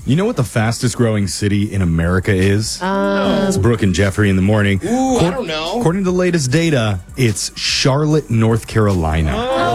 You know what the fastest growing city in America is? It's Brooke and Jeffrey in the morning. Ooh, I don't know. According to the latest data, it's Charlotte, North Carolina.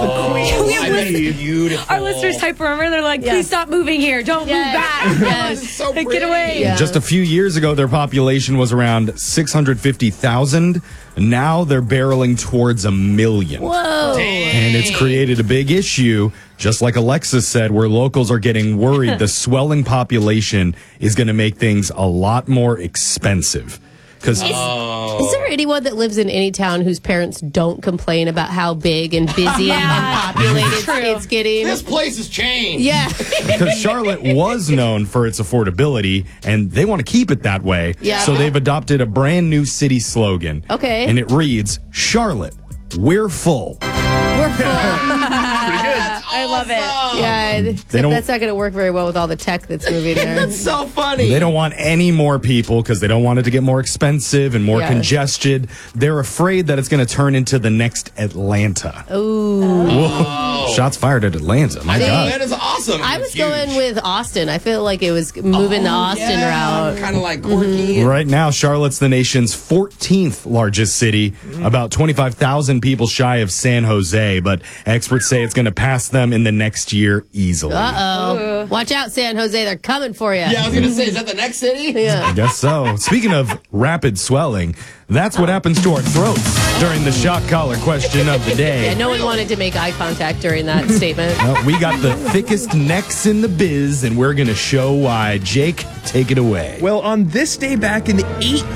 Beautiful. Our listeners type remember, they're like, please stop moving here. Don't move back. Yes, so pretty. Get away. Yeah. Just a few years ago, their population was around 650,000. Now they're barreling towards 1 million. Whoa. And it's created a big issue, just like Alexis said, where locals are getting worried the swelling population is going to make things a lot more expensive. Is there anyone that lives in any town whose parents don't complain about how big and busy and populated it's getting? This place has changed. Yeah. Because Charlotte was known for its affordability, and they want to keep it that way. Yeah. So they've adopted a brand new city slogan. Okay. And it reads, Charlotte, we're full. We're full. I love it. Yeah, don't- that's not going to work very well with all the tech that's moving there. That's so funny. They don't want any more people because they don't want it to get more expensive and more congested. They're afraid that it's going to turn into the next Atlanta. Ooh. Shots fired at Atlanta. My God. That is awesome. I was going with Austin. I feel like it was moving the Austin route. Kind of like quirky. Right now, Charlotte's the nation's 14th largest city, about 25,000 people shy of San Jose, but experts say it's going to pass them in the next year easily. Uh-oh. Watch out, San Jose. They're coming for you. Yeah, I was going to say, is that the next city? Yeah. I guess so. Speaking of rapid swelling, that's what happens to our throats during the shock collar question of the day. Yeah, no one wanted to make eye contact during that statement. Well, we got the thickest necks in the biz, and we're going to show why. Jake, take it away. Well, on this day back in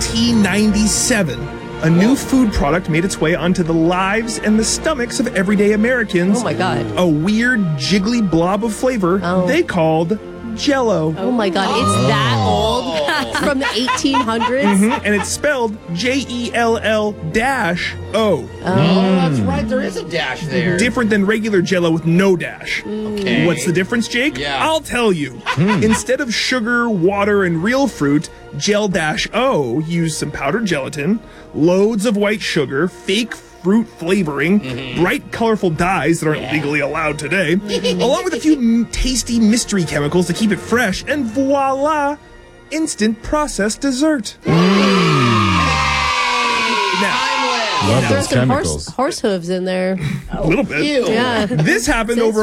1897, a new food product made its way onto the lives and the stomachs of everyday Americans. Oh, my God. A weird, jiggly blob of flavor they called Jell-O. Oh, my God. It's that old? From the 1800s? And it's spelled Jell-O. Oh, that's right. There is a dash there. Different than regular Jell-O with no dash. Okay. What's the difference, Jake? Yeah. I'll tell you. Instead of sugar, water, and real fruit, Jell-O used some powdered gelatin, loads of white sugar, fake fruit flavoring, bright, colorful dyes that aren't legally allowed today, along with a few tasty mystery chemicals to keep it fresh, and voila, instant processed dessert. Now, Love Throw those some chemicals. horse hooves in there. a little bit. Ew. Yeah. This happened over